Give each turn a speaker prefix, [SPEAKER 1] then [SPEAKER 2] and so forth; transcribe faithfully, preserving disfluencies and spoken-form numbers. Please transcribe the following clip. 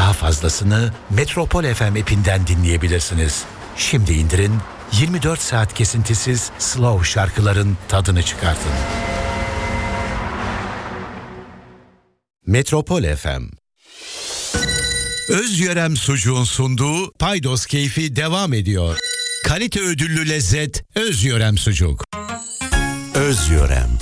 [SPEAKER 1] Daha fazlasını Metropol F M app'inden dinleyebilirsiniz. Şimdi indirin, yirmi dört saat kesintisiz slow şarkıların tadını çıkartın. Metropol F M. Özyörem Sucuğun sunduğu Paydos Keyfi devam ediyor. Kalite ödüllü lezzet Özyörem Sucuk. Özyörem.